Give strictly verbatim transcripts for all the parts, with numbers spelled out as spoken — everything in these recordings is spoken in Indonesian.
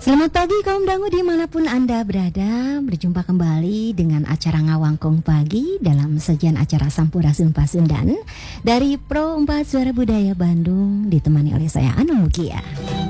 Selamat pagi kaum dangu dimanapun Anda berada. Berjumpa kembali dengan acara Ngawangkong Pagi dalam sajian acara Sampurasun Pasundan dari Pro empat Suara Budaya Bandung, ditemani oleh saya Anu Mukia.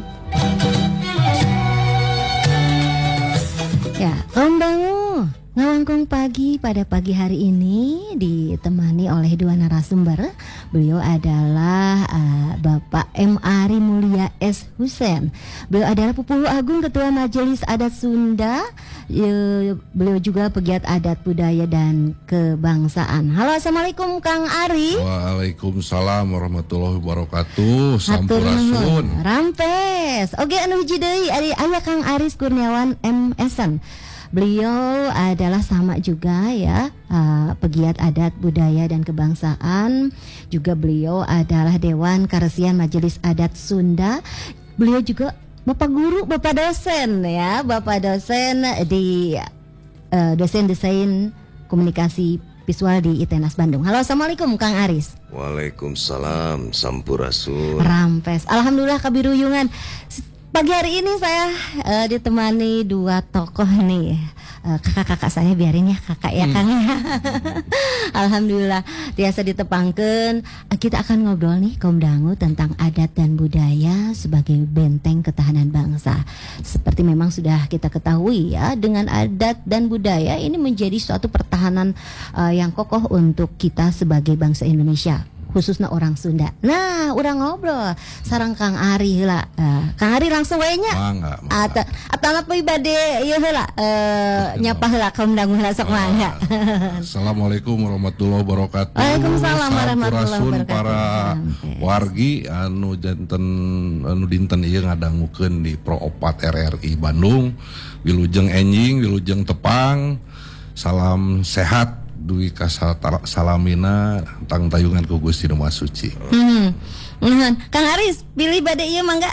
Ya, kaum dangu, Ngawangkong Pagi pada pagi hari ini ditemani oleh dua narasumber. Beliau adalah uh, Bapak M. Ari Mulia S. Husein. Beliau adalah Pupuhu Agung Ketua Majelis Adat Sunda. E, beliau juga pegiat adat budaya dan kebangsaan. Halo, assalamualaikum Kang Ari. Waalaikumsalam warahmatullahi wabarakatuh. Sampurasun. Rampes. Oke, anu hiji deui ari aya Kang Aris Kurniawan M. Esen. Beliau adalah sama juga ya, uh, pegiat adat budaya dan kebangsaan. Juga beliau adalah Dewan Karesian Majelis Adat Sunda. Beliau juga Bapak Guru, Bapak dosen ya, Bapak dosen di uh, dosen desain komunikasi visual di I T N A S Bandung. Halo, assalamualaikum Kang Aris. Waalaikumsalam, Sampurasun. Rampes. Alhamdulillah kabiruyungan. Pagi hari ini saya uh, ditemani dua tokoh nih, uh, kakak-kakak saya, biarin ya kakak ya hmm. Kang. Alhamdulillah biasa ditepangkeun. Kita akan ngobrol nih kaum dangu tentang adat dan budaya sebagai benteng ketahanan bangsa. Seperti memang sudah kita ketahui ya, dengan adat dan budaya ini menjadi suatu pertahanan uh, yang kokoh untuk kita sebagai bangsa Indonesia, khususnya orang Sunda. Nah, urang ngobrol sareng Kang Ari heula. Uh, Kang Ari langsung wae nya. Mangga. Ata atana pribadi ieu heula uh, nyapa heula kaum dangu heula sok mangga. Assalamualaikum warahmatullahi wabarakatuh. Waalaikumsalam warahmatullahi wabarakatuh. Para wargi anu janten anu dinten ieu ngadangukeun di Pro empat R R I Bandung, wilujeng enjing, wilujeng tepang. Salam sehat duwi kasalamina tang tayungan ku Gusti Nu Maha Suci. Hmm. Kang Aris, pilih bade ieu mangga.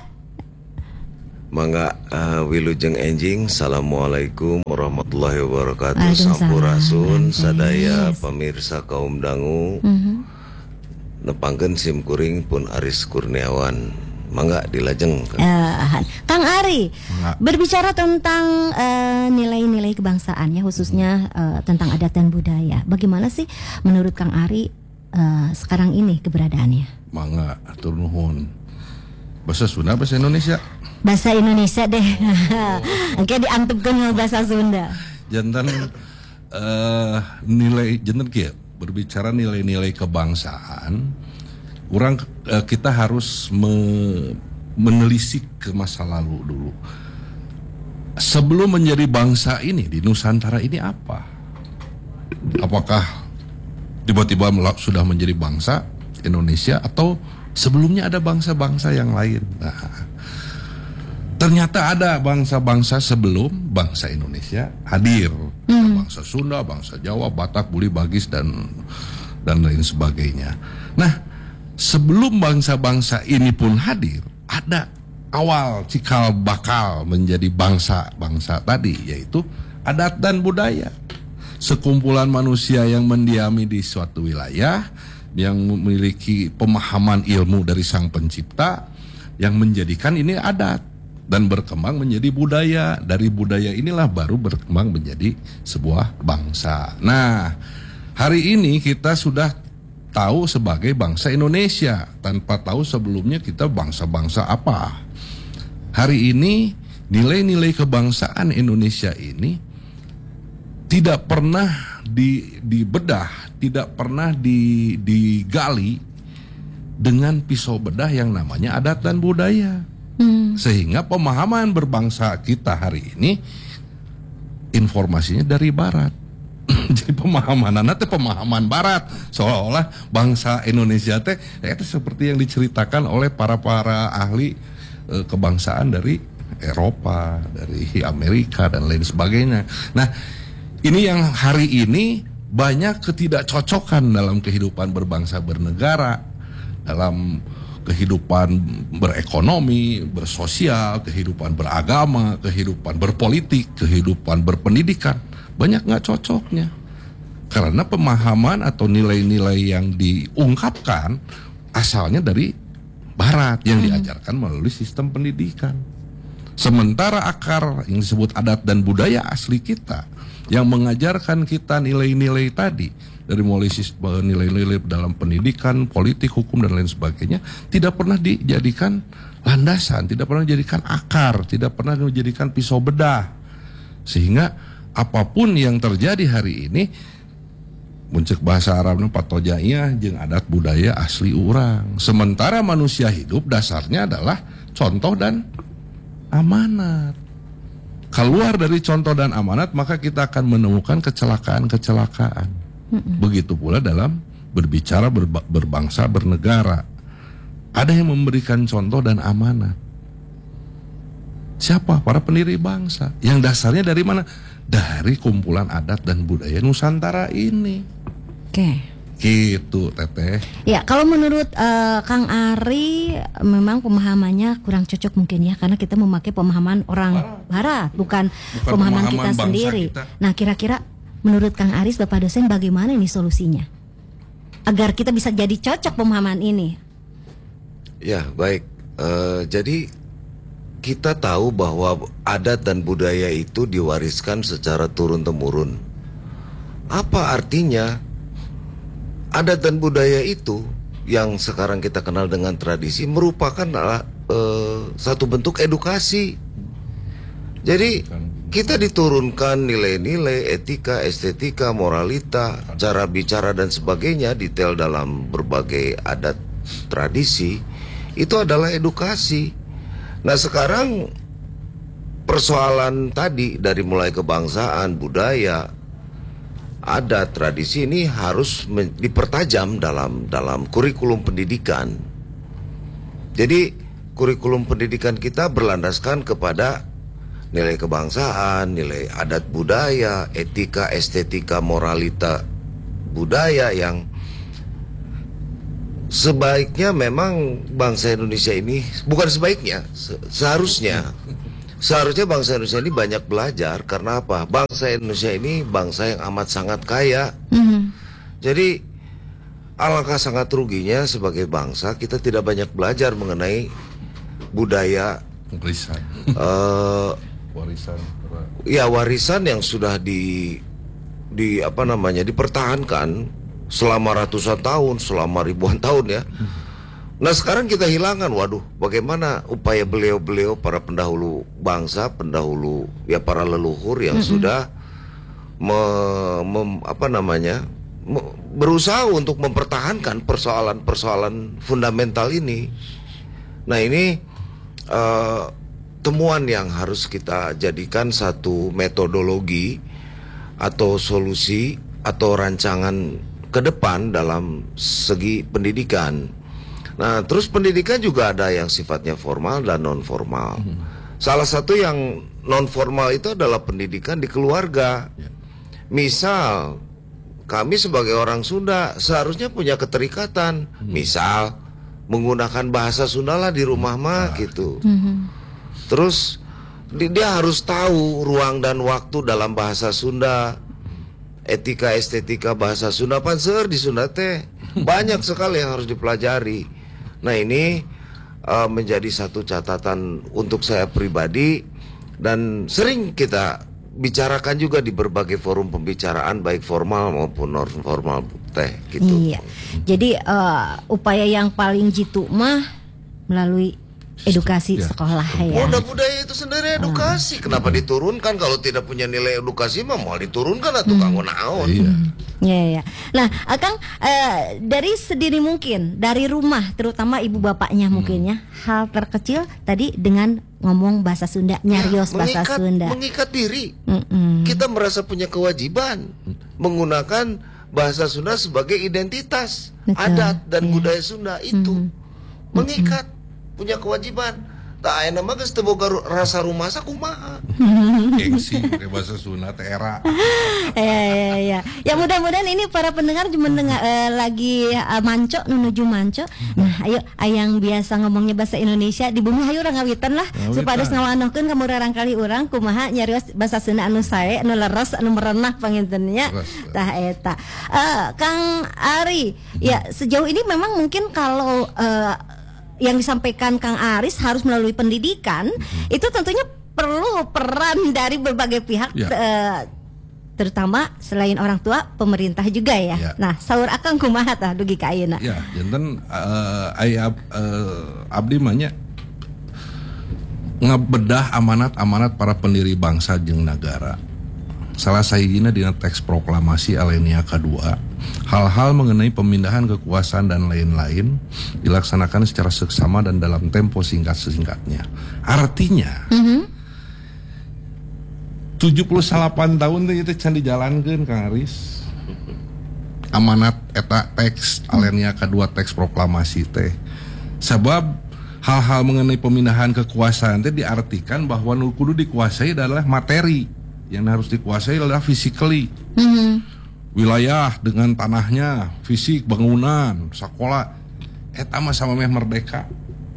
Mangga uh, wilujeng enjing. Assalamualaikum warahmatullahi wabarakatuh. Sampurasun sadaya pemirsa kaum dangu. Mm-hmm. Nepangkeun sim kuring pun Aris Kurniawan. Mangga dilajeng. Uh, Kang Ari, Mangga. Berbicara tentang uh, nilai-nilai kebangsaan ya, khususnya uh, tentang adat dan budaya. Bagaimana sih menurut Kang Ari uh, sekarang ini keberadaannya? Mangga, atur nuhun. Bahasa Sunda, bahasa Indonesia? Bahasa Indonesia deh. Oke, diantepkeun bahasa Sunda. Jantan uh, nilai jantan kieu berbicara nilai-nilai kebangsaan. Orang uh, kita harus me, menelisik ke masa lalu dulu. Sebelum menjadi bangsa ini di Nusantara ini apa? Apakah tiba-tiba sudah menjadi bangsa Indonesia atau sebelumnya ada bangsa-bangsa yang lain? Nah, ternyata ada bangsa-bangsa sebelum bangsa Indonesia hadir. Hmm. Bangsa Sunda, bangsa Jawa, Batak, Buli, Bagis dan dan lain sebagainya. Nah, sebelum bangsa-bangsa ini pun hadir, ada awal cikal bakal menjadi bangsa-bangsa tadi, yaitu adat dan budaya. Sekumpulan manusia yang mendiami di suatu wilayah, yang memiliki pemahaman ilmu dari Sang Pencipta, yang menjadikan ini adat dan berkembang menjadi budaya. Dari budaya inilah baru berkembang menjadi sebuah bangsa. Nah, hari ini kita sudah tahu sebagai bangsa Indonesia tanpa tahu sebelumnya kita bangsa-bangsa apa. Hari ini nilai-nilai kebangsaan Indonesia ini tidak pernah di, dibedah, tidak pernah di, digali dengan pisau bedah yang namanya adat dan budaya. Hmm. Sehingga pemahaman berbangsa kita hari ini informasinya dari barat. Jadi pemahaman anak teh pemahaman barat, seolah-olah bangsa Indonesia teh itu seperti yang diceritakan oleh para-para ahli e, kebangsaan dari Eropa, dari Amerika dan lain sebagainya. Nah, ini yang hari ini banyak ketidakcocokan dalam kehidupan berbangsa bernegara, dalam kehidupan berekonomi, bersosial, kehidupan beragama, kehidupan berpolitik, kehidupan berpendidikan. Banyak nggak cocoknya karena pemahaman atau nilai-nilai yang diungkapkan asalnya dari Barat yang diajarkan melalui sistem pendidikan. Sementara akar yang disebut adat dan budaya asli kita yang mengajarkan kita nilai-nilai tadi, dari mulai nilai-nilai dalam pendidikan, politik, hukum dan lain sebagainya, tidak pernah dijadikan landasan, tidak pernah dijadikan akar, tidak pernah dijadikan pisau bedah. Sehingga apapun yang terjadi hari ini, muncul bahasa Arabnya patojaiyah jeung adat budaya asli orang. Sementara manusia hidup dasarnya adalah contoh dan amanat. Keluar dari contoh dan amanat, maka kita akan menemukan kecelakaan-kecelakaan. Mm-mm. Begitu pula dalam berbicara, berba- berbangsa, bernegara. Ada yang memberikan contoh dan amanat. Siapa? Para pendiri bangsa. Yang dasarnya dari mana? Dari kumpulan adat dan budaya Nusantara ini. Oke. Okay. Gitu, Teteh. Ya, kalau menurut uh, Kang Ari, memang pemahamannya kurang cocok mungkin ya, karena kita memakai pemahaman orang Barat, bukan, bukan pemahaman, pemahaman kita sendiri. Kita. Nah, kira-kira menurut Kang Aris, Bapak dosen, bagaimana ini solusinya agar kita bisa jadi cocok pemahaman ini? Ya, baik. Uh, jadi kita tahu bahwa adat dan budaya itu diwariskan secara turun-temurun. Apa artinya? Adat dan budaya itu yang sekarang kita kenal dengan tradisi merupakan adalah uh, satu bentuk edukasi. Jadi kita diturunkan nilai-nilai etika, estetika, moralita, cara bicara dan sebagainya detail dalam berbagai adat tradisi. Itu adalah edukasi. Nah, sekarang persoalan tadi dari mulai kebangsaan, budaya, adat, tradisi ini harus dipertajam dalam dalam kurikulum pendidikan. Jadi kurikulum pendidikan kita berlandaskan kepada nilai kebangsaan, nilai adat budaya, etika, estetika, moralita budaya yang sebaiknya memang bangsa Indonesia ini, bukan sebaiknya, seharusnya Seharusnya bangsa Indonesia ini banyak belajar. Karena apa? Bangsa Indonesia ini bangsa yang amat sangat kaya. Mm-hmm. Jadi alangkah sangat ruginya sebagai bangsa kita tidak banyak belajar mengenai budaya warisan. Uh, warisan. Ya, warisan yang sudah di di apa namanya dipertahankan selama ratusan tahun, selama ribuan tahun ya. Mm. Nah, sekarang kita hilangkan. Waduh, bagaimana upaya beliau-beliau para pendahulu bangsa, pendahulu ya para leluhur yang mm-hmm. sudah me, mem, apa namanya me, berusaha untuk mempertahankan persoalan-persoalan fundamental ini. Nah, ini uh, temuan yang harus kita jadikan satu metodologi atau solusi atau rancangan ke depan dalam segi pendidikan. Nah, terus pendidikan juga ada yang sifatnya formal dan non formal. Hmm. Salah satu yang non formal itu adalah pendidikan di keluarga. Ya. Misal kami sebagai orang Sunda seharusnya punya keterikatan. Hmm. Misal menggunakan bahasa Sunda lah di rumah mah gitu. Hmm. Terus dia harus tahu ruang dan waktu dalam bahasa Sunda. Etika estetika bahasa Sunda panser di Sunda teh banyak sekali yang harus dipelajari. Nah, ini uh, menjadi satu catatan untuk saya pribadi dan sering kita bicarakan juga di berbagai forum pembicaraan baik formal maupun non formal teh gitu. Iya. Jadi uh, upaya yang paling jitu mah melalui edukasi ya. Sekolah ya. Udah budaya itu sendiri edukasi. Hmm. Kenapa diturunkan kalau tidak punya nilai edukasi mah mau diturunkan atau hmm. kanggo naon? Iya. Ya, ya. Nah, Akang eh, dari sedini mungkin dari rumah, terutama ibu bapaknya hmm. mungkin ya, hal terkecil tadi dengan ngomong bahasa Sunda, nyarios ya, bahasa mengikat, Sunda. Mengikat diri. Mm-mm. Kita merasa punya kewajiban menggunakan bahasa Sunda sebagai identitas. Betul. Adat dan ya. Budaya Sunda itu mm-hmm. mengikat. Punya kewajiban. Tak enak mah geus teu boga rasa rumasa kumaha. Gengsi pakai bahasa Sunda tera. Ya ya ya. Ya mudah-mudahan ini para pendengar mendengar eh, lagi uh, manco menuju manco. Nah, ayo ayang biasa ngomongnya bahasa Indonesia di bumi hayu urang ngawitan lah supados ngawanohkeun ka murarang kali urang kumaha nyarios bahasa Sunda anu sae anu leres anu merenah pangintennya. Tah eta. Uh, Kang Ari, ya sejauh ini memang mungkin kalau uh, yang disampaikan Kang Aris harus melalui pendidikan, hmm. itu tentunya perlu peran dari berbagai pihak, ya. uh, terutama selain orang tua, pemerintah juga ya. ya. Nah, saur akang kumaha tah dugi ka ayeuna? Ya, janten uh, aya uh, abdi mah nya ngebedah amanat-amanat para pendiri bangsa jeung negara. Salah sahijina dina teks proklamasi Alenia kedua, hal-hal mengenai pemindahan kekuasaan dan lain-lain dilaksanakan secara seksama dan dalam tempo singkat-singkatnya. Artinya, mm-hmm. tujuh puluh delapan tahun itu can dijalankeun Kang Aris. Amanat eta teks Alenia kedua teks proklamasi teh. Sebab hal-hal mengenai pemindahan kekuasaan teh diartikan bahwa nu kudu dikuasai adalah materi. Yang harus dikuasai adalah physically, mm-hmm. wilayah dengan tanahnya, fisik, bangunan, sekolah. Eta mah sama meh merdeka.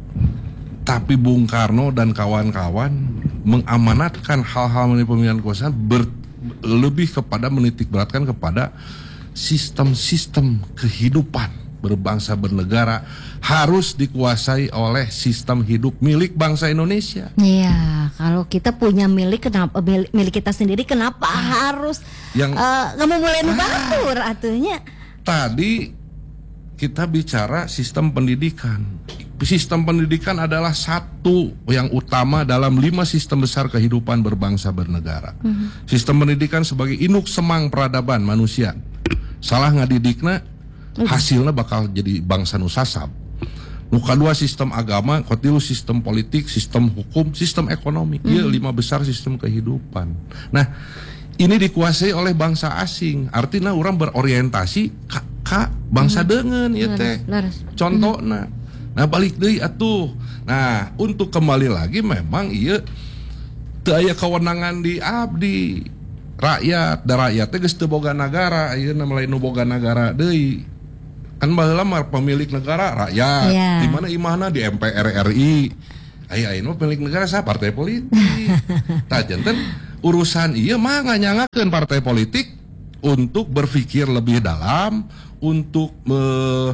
Tapi Bung Karno dan kawan-kawan mengamanatkan hal-hal mengenai pemilihan kekuasaan ber, lebih kepada menitik beratkan kepada sistem-sistem kehidupan berbangsa bernegara harus dikuasai oleh sistem hidup milik bangsa Indonesia. Iya, kalau kita punya milik, kenapa milik, milik kita sendiri kenapa ah, harus yang nggak uh, mau mulai nubatur ah, atunya? Tadi kita bicara sistem pendidikan. Sistem pendidikan adalah satu yang utama dalam lima sistem besar kehidupan berbangsa bernegara. Mm-hmm. Sistem pendidikan sebagai induk semang peradaban manusia. Salah ngadidikna, hasilnya bakal jadi bangsa nu sasab. Nu kadua sistem agama, katilu sistem politik, sistem hukum, sistem ekonomi. Mm. Ieu lima besar sistem kehidupan. Nah, ini dikuasai oleh bangsa asing. Artinya orang berorientasi ka, ka bangsa mm. deungeun ieu teh. Contohna. Mm. Nah, balik deui atuh. Nah, untuk kembali lagi memang ieu teu aya kewenangan di abdi. Rakyat, da rakyat teh geus teu boga nagara, ayeuna mulai nu boga nagara deui. Kan baheula mah pemilik negara rakyat, yeah. Di mana imahna di M P R R I. Aya ayeuna pemilik negara sa partai politik. Tah janten urusan ieu mah nganyangakeun partai politik untuk berpikir lebih dalam, untuk me,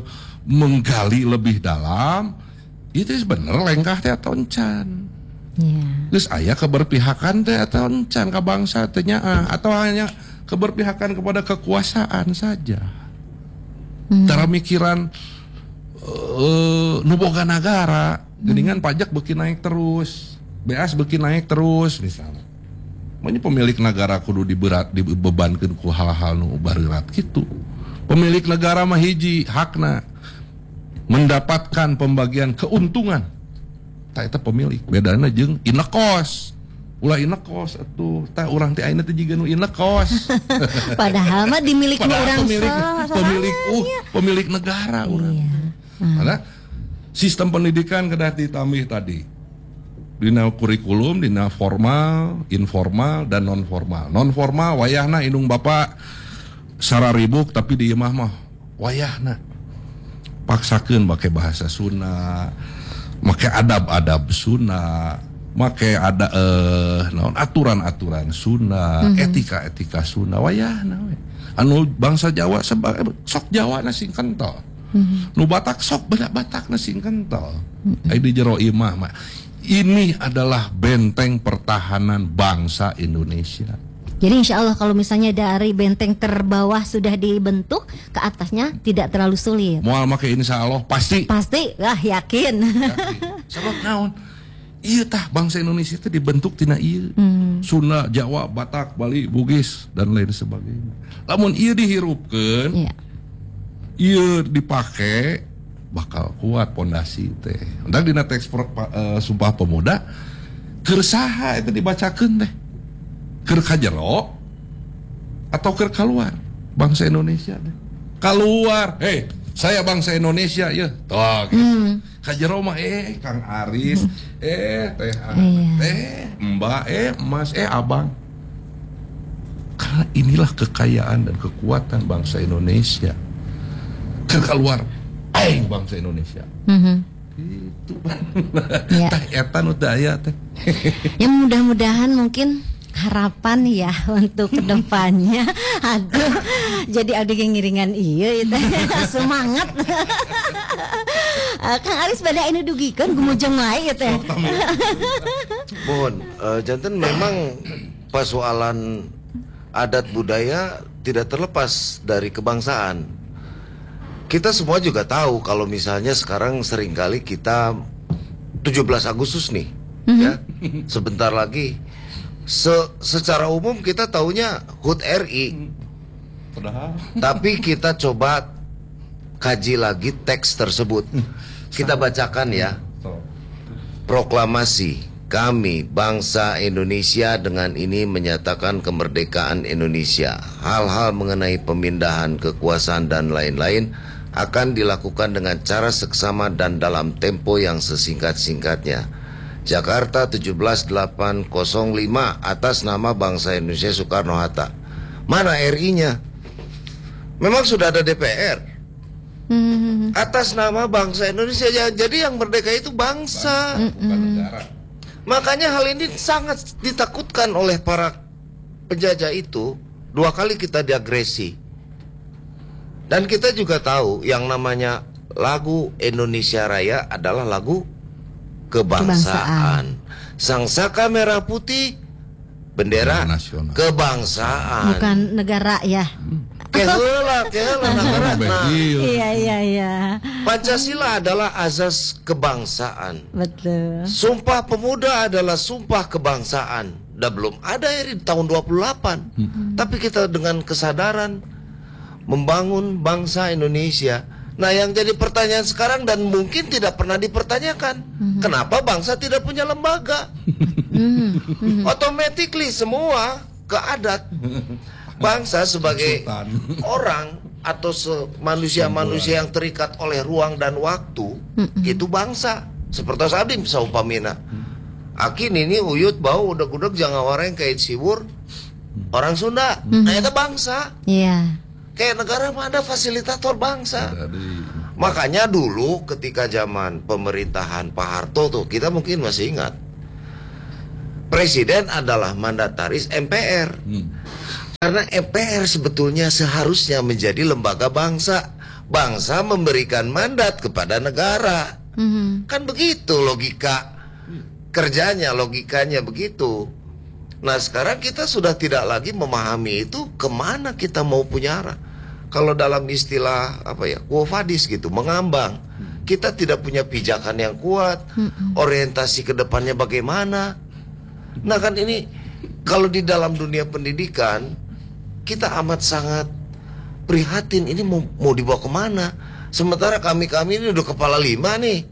menggali lebih dalam. Itu bener lengkah teh atau encan. Yeah. Terus aya keberpihakan teh atau encan ka bangsa teh nyaah atau hanya keberpihakan kepada kekuasaan saja. Hmm. Cara mikiran uh, nu boga nagara, geningan hmm. pajak beuki naik terus, B A S beuki naik terus misalnya. Manya pemilik negara kudu diberat dibebankeun ku hal-hal nu barerat kitu. Pemilik negara mah hiji hakna mendapatkan pembagian keuntungan. Tah eta pemilik, bedana jeung indekos. Ulah indekos atuh, tah urang teh ayeuna teh jiga nu indekos. Padahal mah dimiliki urang pemilik pemilik uh, pemilik negara urang. Iya. Karena sistem pendidikan kedah ditambih tadi. Dina kurikulum, dina formal, informal dan non formal. Non formal wayahna indung bapak sararibuk tapi di imah mah wayahna paksakeun make bahasa Sunda, make adab-adab Sunda, make ada eh naon aturan-aturan Sunda, mm-hmm. etika-etika Sunda wayahna we. Anu bangsa Jawa sebagai sok Jawa na sing kental. Mm-hmm. Nu Batak sok Batak na sing kental. Mm-hmm. Ai di jero imah mah. Ini adalah benteng pertahanan bangsa Indonesia. Jadi insya Allah kalau misalnya dari benteng terbawah sudah dibentuk, ke atasnya tidak terlalu sulit. Moal make insya Allah pasti. Pasti, lah yakin. Yakin. Sebab naon? Iya tah bangsa Indonesia itu dibentuk tina ieu. Hmm. Sunda, Jawa, Batak, Bali, Bugis dan lain sebagainya. Lamun ieu dihirupkeun, iya. Ieu dipake bakal kuat pondasi teh. Entah dina teks uh, Sumpah Pemuda keur saha eta dibacakeun teh? Keur ka jero atau keur keluar bangsa Indonesia teh? Keluar. Hei, saya bangsa Indonesia ya. Tuh gitu. Hmm. Ka jero mah eh Kang Aris, hmm. eh teh iya. teh Mbak, eh Mas, eh Abang. Karena inilah kekayaan dan kekuatan bangsa Indonesia. Keur keluar aing bangsa Indonesia. Mm-hmm. Itu ya. Tah eta nu teh aya teh. Ya mudah-mudahan mungkin harapan ya untuk kedepannya. Aduh, jadi ada yang ngiringan iya itu semangat. Uh, Kang Aris pada ini dugikan gumujeng wae teh. Mohon, uh, janten memang persoalan adat budaya tidak terlepas dari kebangsaan. Kita semua juga tahu kalau misalnya sekarang seringkali kita tujuh belas Agustus nih, mm-hmm. ya, sebentar lagi. Se secara umum kita taunya H U T R I. Padahal. Tapi kita coba kaji lagi teks tersebut. Kita bacakan ya. Proklamasi kami bangsa Indonesia dengan ini menyatakan kemerdekaan Indonesia. Hal-hal mengenai pemindahan kekuasaan dan lain-lain akan dilakukan dengan cara seksama dan dalam tempo yang sesingkat-singkatnya. Jakarta tujuh belas delapan nol lima atas nama bangsa Indonesia Soekarno-Hatta. Mana R I-nya? Memang sudah ada D P R. Atas nama bangsa Indonesia. Jadi yang merdeka itu bangsa, bukan negara. Makanya hal ini sangat ditakutkan oleh para penjajah itu. Dua kali kita diagresi. Dan kita juga tahu yang namanya lagu Indonesia Raya adalah lagu kebangsaan. Sangsaka merah putih, bendera nasional kebangsaan. Bukan negara ya. Keheula, keheula negara. Nah, iya iya iya. Pancasila adalah azas kebangsaan. Betul. Sumpah Pemuda adalah sumpah kebangsaan. Udah belum ada ya di tahun dua puluh delapan. Hmm. Tapi kita dengan kesadaran membangun bangsa Indonesia. Nah, yang jadi pertanyaan sekarang dan mungkin tidak pernah dipertanyakan, mm-hmm. kenapa bangsa tidak punya lembaga? Mm-hmm. Automatically semua ke adat bangsa sebagai orang atau manusia-manusia yang terikat oleh ruang dan waktu, mm-hmm. itu bangsa. Seperti sadim saupamina. Akin ini uyut bau udah-udah jangan wareng kayak siwur orang Sunda. Mm-hmm. Nah, itu bangsa. Iya. Yeah. Kayak negara mah ada fasilitator bangsa. Makanya dulu ketika zaman pemerintahan Pak Harto tuh, kita mungkin masih ingat, presiden adalah mandataris M P R. Hmm. Karena M P R sebetulnya seharusnya menjadi lembaga bangsa. Bangsa memberikan mandat kepada negara. Hmm. Kan begitu logika kerjanya, logikanya begitu. Nah, sekarang kita sudah tidak lagi memahami itu kemana kita mau punya arah. Kalau dalam istilah apa ya, quo vadis gitu, mengambang. Kita tidak punya pijakan yang kuat, orientasi ke depannya bagaimana. Nah, kan ini kalau di dalam dunia pendidikan kita amat sangat prihatin. Ini mau, mau dibawa kemana? Sementara kami-kami ini udah kepala lima nih.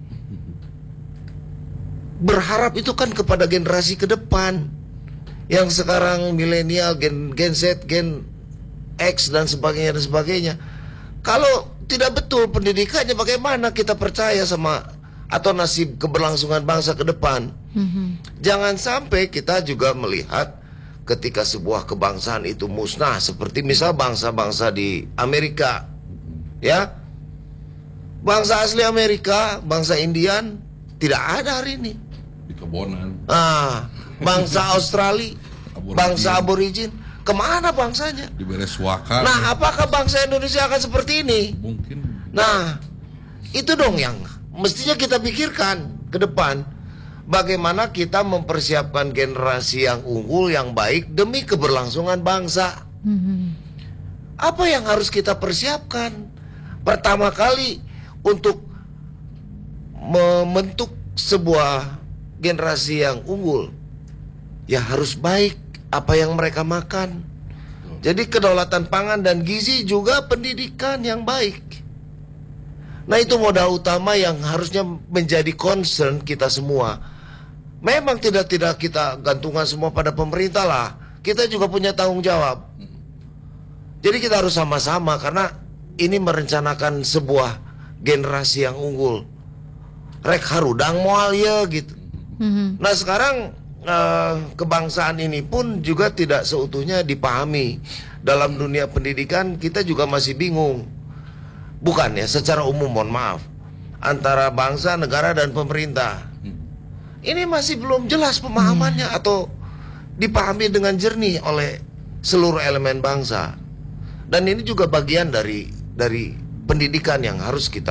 Berharap itu kan kepada generasi ke depan. Yang sekarang milenial, gen, gen Z, gen X dan sebagainya dan sebagainya. Kalau tidak betul pendidikannya, bagaimana kita percaya sama atau nasib keberlangsungan bangsa ke depan? Mm-hmm. Jangan sampai kita juga melihat ketika sebuah kebangsaan itu musnah, seperti misal bangsa-bangsa di Amerika, ya, bangsa asli Amerika, bangsa Indian tidak ada hari ini. Di kebonan. Ah, bangsa Australia, bangsa aborigin. Kemana bangsanya? Diberes wakar. Nah, apakah bangsa Indonesia akan seperti ini? Mungkin. Nah, itu dong yang mestinya kita pikirkan ke depan. Bagaimana kita mempersiapkan generasi yang unggul, yang baik demi keberlangsungan bangsa. Mm-hmm. Apa yang harus kita persiapkan? Pertama kali untuk membentuk sebuah generasi yang unggul, ya harus baik apa yang mereka makan. Jadi kedaulatan pangan dan gizi juga pendidikan yang baik. Nah, itu modal utama yang harusnya menjadi concern kita semua. Memang tidak tidak kita gantungan semua pada pemerintah lah. Kita juga punya tanggung jawab. Jadi kita harus sama-sama, karena ini merencanakan sebuah generasi yang unggul. Rek harudang moal ya gitu. Mm-hmm. Nah, sekarang Uh, kebangsaan ini pun juga tidak seutuhnya dipahami. Dalam dunia pendidikan kita juga masih bingung. Bukan ya, secara umum, mohon maaf, antara bangsa, negara, dan pemerintah. Ini masih belum jelas pemahamannya hmm. atau dipahami dengan jernih oleh seluruh elemen bangsa. Dan ini juga bagian dari dari pendidikan yang harus kita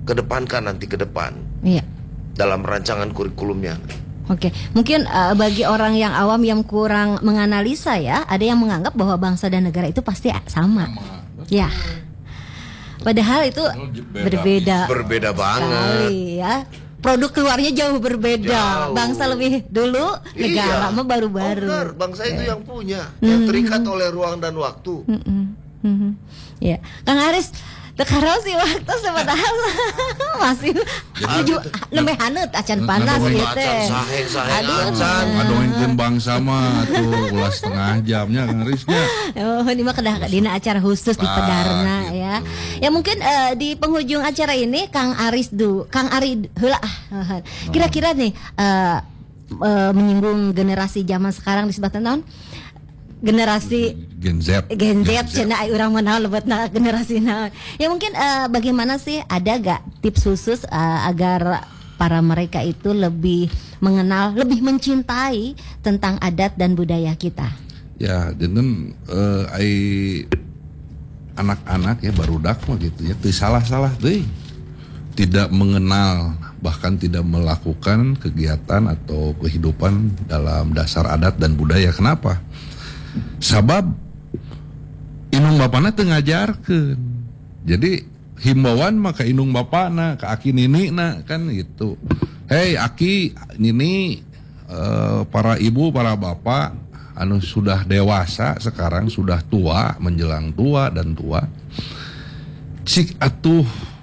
kedepankan nanti ke depan. Iya. Dalam rancangan kurikulumnya. Oke, mungkin uh, bagi orang yang awam yang kurang menganalisa ya, ada yang menganggap bahwa bangsa dan negara itu pasti sama. Sama. Ya. Padahal itu berbeda. Berbeda banget. Sekali ya. Produk keluarnya jauh berbeda. Jauh. Bangsa lebih dulu, negara Iya. mah baru-baru. Oh, benar. Bangsa itu yang punya, yang terikat oleh ruang dan waktu. Mm-mm. Mhm. Ya, Kang Aris, tekarau sih waktu sebenarnya masih tujuh lebih haneut acan panas Aduh, gitu. Acan saheng saheng Aduh. acan. Ngadoengkeun bangsa mah tuh ulah setengah jamnya Kang Arisnya. Oh, ini mah kedah dina acara khusus di Ah, Pedarna gitu. ya. Ya mungkin eh, di penghujung acara ini Kang Aris du, Kang Ari heula ah. Kira-kira nih eh, eh, menyinggung generasi zaman sekarang disebutkan tahun generasi Gen Z. Gen Z cenah ai urang mah lebetna generasi naon. Ya mungkin eh, bagaimana sih, ada gak tips khusus eh, agar para mereka itu lebih mengenal, lebih mencintai tentang adat dan budaya kita? Ya, dan eh ai anak-anak ya barudak mah gitu ya, teu salah-salah deui. Tidak mengenal, bahkan tidak melakukan kegiatan atau kehidupan dalam dasar adat dan budaya. Kenapa? Sabab inung bapana teu ngajarkeun. Jadi himbauan maka inung bapana ka aki ninina kan gitu. Hei aki nini, eh, para ibu para bapak anu sudah dewasa sekarang, sudah tua menjelang tua dan tua, cik atuh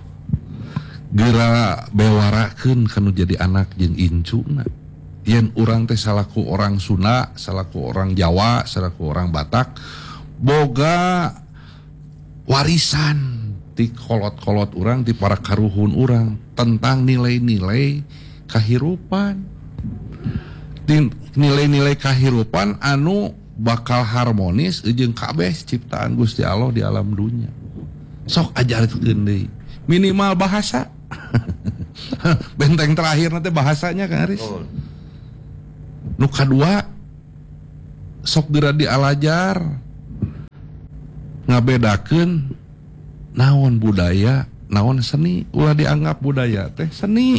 geura bewarakeun kanu jadi anak jeung incuna. Yen urang teh salaku orang Sunda, salaku orang Jawa, salaku orang Batak, boga warisan ti kolot-kolot urang, ti para karuhun urang tentang nilai-nilai kahirupan. Ti nilai-nilai kahirupan anu bakal harmonis jeung kabeh ciptaan Gusti Allah di alam dunia. Sok ajarkeun deui. Minimal bahasa. Benteng terakhir nanti bahasanya Kang Aris. Oh. Nu kadua sok geura dialajar ngabedakeun naon budaya, naon seni. Ulah dianggap budaya teh seni.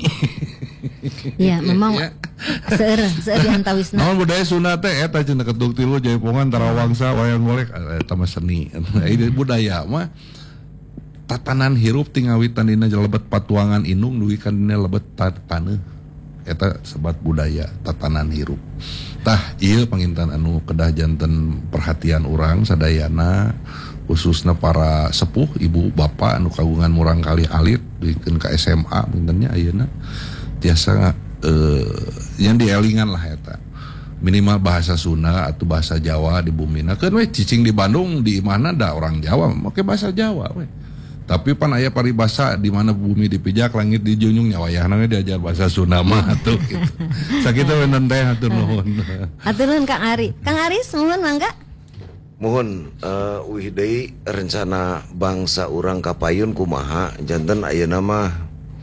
Ya, memang Ya. seueur seueur dihantawisna. Naon budaya Sunda teh eta cenah ketuk tilu jaipongan tarawangsa wayang golek eta mah seni. Ini budaya mah tatanan hirup tingawitan dina lebet patuangan indung duikan dina lebet taneuh. Eta sebat budaya tatanan hirup. Tah ieu panginten anu kedah janten perhatian urang sadayana, khususna para sepuh ibu bapak anu kagungan murang kali alit duikeun ka S M A pintennya ayeuna tiasa eh, yang dielingan lah eta. Minimal bahasa Sunda atau bahasa Jawa di bumina. Kan we cicing di Bandung di mana ada orang Jawa make bahasa Jawa we. Tapi pan aya paribasa di mana bumi dipijak langit dijunjung nyawayahna we diajar bahasa Sunda mah atuh gitu. Sakitu we teh hatur nuhun. Hatur nuhun Kang Ari. Kang Aris nuhun mangga. Mohon uh, uih deui rencana bangsa urang kapayun kumaha janten ayeuna mah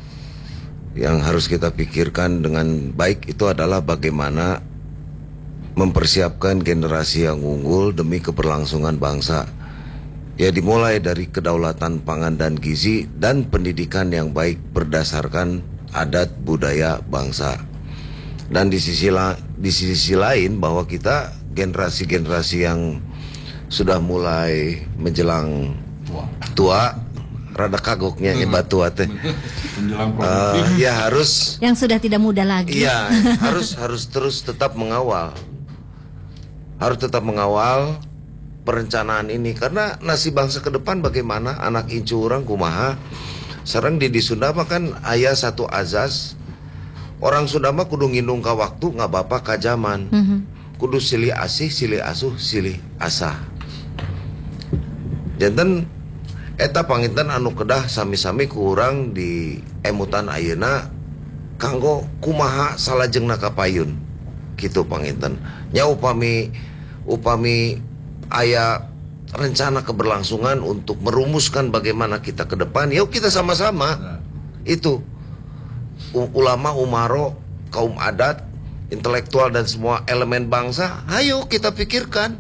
yang harus kita pikirkan dengan baik itu adalah bagaimana mempersiapkan generasi yang unggul demi keberlangsungan bangsa. Ya dimulai dari kedaulatan pangan dan gizi dan pendidikan yang baik berdasarkan adat budaya bangsa. Dan di sisi la, di sisi lain bahwa kita generasi-generasi yang sudah mulai menjelang Tua. tua rada kagoknya hebat tua teh. Menjelang Uh, produktif. ya harus Yang sudah tidak muda lagi. iya harus harus terus tetap mengawal. Harus tetap mengawal perencanaan ini karena nasib bangsa ke depan bagaimana anak incu orang kumaha. Sareng di di Sunda mah kan aya satu azas. Orang Sunda mah kudu ngindung ka waktu nggak bapak ka zaman. Mhm. Kudu silih asih, silih asuh, silih asah. Janten eta panginten anu kedah sami-sami ku urang di emutan ayeuna kanggo kumaha salajengna kapayun. Kitu panginten. Nya upami upami aya rencana keberlangsungan untuk merumuskan bagaimana kita ke depan, yuk kita sama-sama. Itu U- ulama umaro, kaum adat, intelektual dan semua elemen bangsa, ayo kita pikirkan.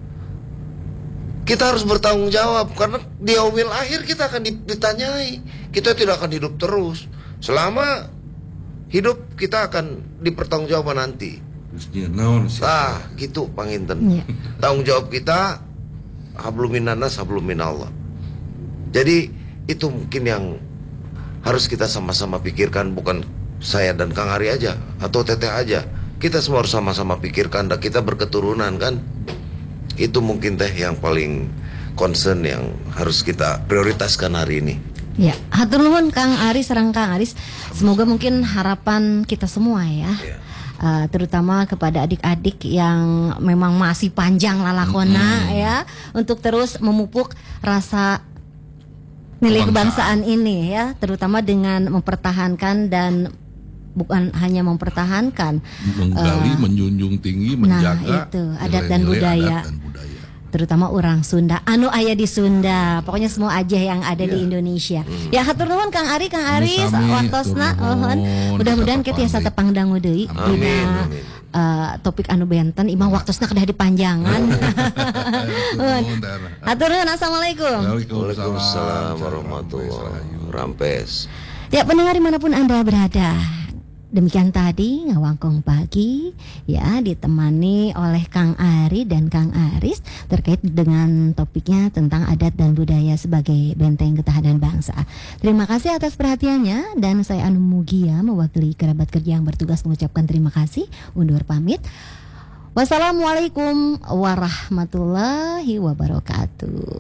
Kita harus bertanggung jawab karena di yaumil akhir kita akan ditanyai. kita tidak akan hidup terus. Selama hidup kita akan dipertanggungjawabkan nanti. Ah, gitu panginten. Iya. Tanggung jawab kita hablum minannas hablum minallah. Jadi itu mungkin yang harus kita sama-sama pikirkan, bukan saya dan Kang Ari aja atau Teteh aja. Kita semua harus sama-sama pikirkan, dan kita berketurunan kan. Itu mungkin teh yang paling concern yang harus kita prioritaskan hari ini. Ya, hatur nuhun Kang Aris, serang Kang Aris. Semoga mungkin harapan kita semua ya. Ya. Uh, terutama kepada adik-adik yang memang masih panjang lalakona Mm-hmm. ya, untuk terus memupuk rasa nilai kebangsaan ini ya, terutama dengan mempertahankan dan bukan hanya mempertahankan, menggali, uh, menjunjung tinggi, nah, menjaga itu, adat dan nilai-nilai budaya. adat dan budaya. Terutama orang Sunda, anu aya di Sunda, pokoknya semua aja yang ada di Ya. Indonesia. Ya hatur nuhun Kang Ari, Kang Aris, Sami-sami, waktosna, hatur nuhun. mohon. Mudah-mudahan Kita kita tiasa pamit. tepang dangu deui Amin, dina amin. uh, topik anu benten, imah waktosna kedah dipanjangan. Nuhun, Dara. Hatur nuhun, assalamualaikum. Waalaikumsalam warahmatullahi wabarakatuh. Rampes. Ya, pendengar dimanapun Anda berada, demikian tadi ngawangkong pagi ya, ditemani oleh Kang Ari dan Kang Aris terkait dengan topiknya tentang adat dan budaya sebagai benteng ketahanan bangsa. Terima kasih atas perhatiannya, dan saya Anu Mugia mewakili kerabat kerja yang bertugas mengucapkan terima kasih. Undur pamit. Wassalamualaikum warahmatullahi wabarakatuh.